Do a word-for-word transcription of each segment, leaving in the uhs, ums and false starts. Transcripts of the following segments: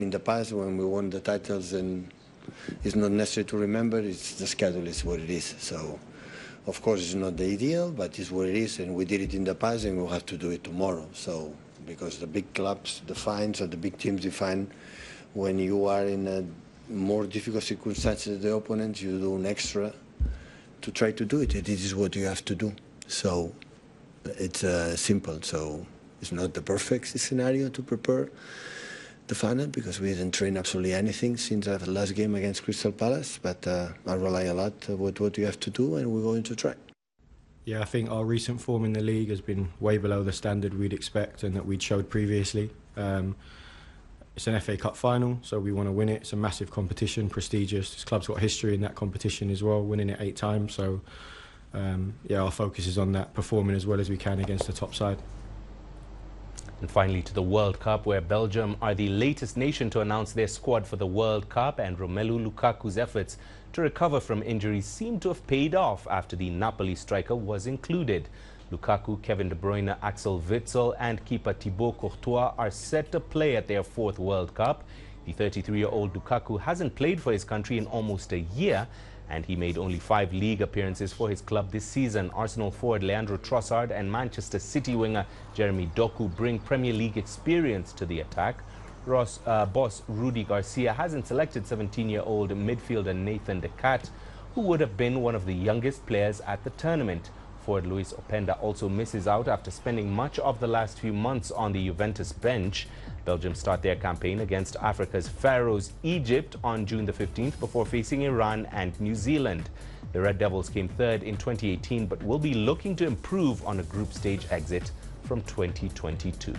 In the past, when we won the titles, and it's not necessary to remember, it's the schedule is what it is. So, of course, it's not the ideal, but it's what it is, and we did it in the past, and we'll have to do it tomorrow. So, because the big clubs define, or the big teams define, when you are in a more difficult circumstances than the opponents, you do an extra to try to do it. This is what you have to do. So, it's uh, simple. So, it's not the perfect scenario to prepare the final, because we didn't train absolutely anything since the last game against Crystal Palace, but uh, I rely a lot on what, what you have to do, and we're going to try. Yeah, I think our recent form in the league has been way below the standard we'd expect and that we'd showed previously. Um, it's an F A Cup final, so we want to win it. It's a massive competition, prestigious. This club's got history in that competition as well, winning it eight times. So, um, yeah, our focus is on that, performing as well as we can against the top side. And finally to the World Cup, where Belgium are the latest nation to announce their squad for the World Cup, and Romelu Lukaku's efforts to recover from injuries seem to have paid off after the Napoli striker was included. Lukaku, Kevin De Bruyne, Axel Witsel and keeper Thibaut Courtois are set to play at their fourth World Cup. The thirty-three-year-old Lukaku hasn't played for his country in almost a year, and he made only five league appearances for his club this season. Arsenal forward Leandro Trossard and Manchester City winger Jeremy Doku bring Premier League experience to the attack. Ross, uh, boss Rudi Garcia hasn't selected seventeen-year-old midfielder Nathan De Cat, who would have been one of the youngest players at the tournament. Forward Luis Openda also misses out after spending much of the last few months on the Juventus bench. Belgium start their campaign against Africa's Pharaohs, Egypt, on June the fifteenth before facing Iran and New Zealand. The Red Devils came third in twenty eighteen but will be looking to improve on a group stage exit from twenty twenty-two.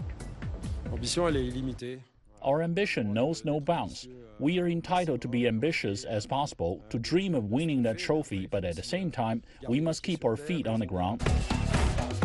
Our ambition knows no bounds. We are entitled to be ambitious as possible, to dream of winning that trophy, but at the same time, we must keep our feet on the ground.